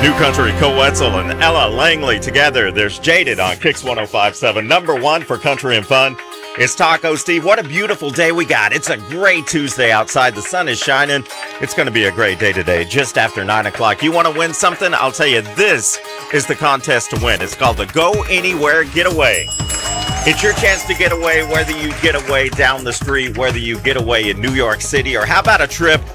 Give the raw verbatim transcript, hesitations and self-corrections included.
New Country, Cole Wetzel and Ella Langley together. There's Jaded on Kicks one oh five point seven. Number one for country and fun. It's Taco Steve. What a beautiful day we got. It's a great Tuesday outside. The sun is shining. It's going to be a great day today, just after nine o'clock. You want to win something? I'll tell you, this is the contest to win. It's called the Go Anywhere Getaway. It's your chance to get away, whether you get away down the street, whether you get away in New York City, or how about a trip